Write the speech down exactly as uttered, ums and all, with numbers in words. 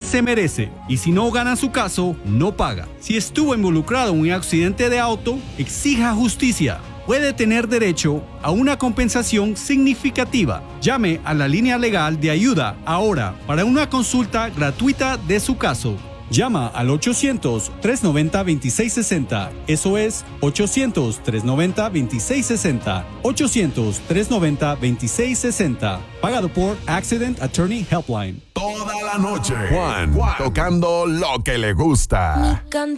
se merece. Y si no gana su caso, no paga. Si estuvo involucrado en un accidente de auto, exija justicia. Puede tener derecho a una compensación significativa. Llame a la línea legal de ayuda ahora para una consulta gratuita de su caso. Llama al ochocientos, trescientos noventa, veintiséis sesenta. Eso es ochocientos, trescientos noventa, veintiséis sesenta. ochocientos, trescientos noventa, veintiséis sesenta. Pagado por Accident Attorney Helpline. Toda la noche, Juan, Juan, tocando lo que le gusta. Mi